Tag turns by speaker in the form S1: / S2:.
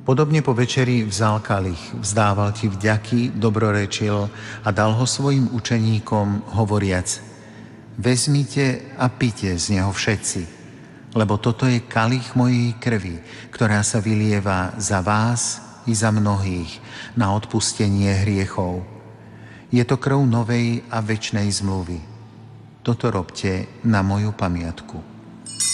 S1: Podobne po večeri vzal kalich, vzdával ti vďaky, dobrorečil a dal ho svojim učeníkom, hovoriac: Vezmite a pite z neho všetci, lebo toto je kalich mojej krvi, ktorá sa vylieva za vás i za mnohých na odpustenie hriechov. Je to krv novej a večnej zmluvy. Toto robte na moju pamiatku.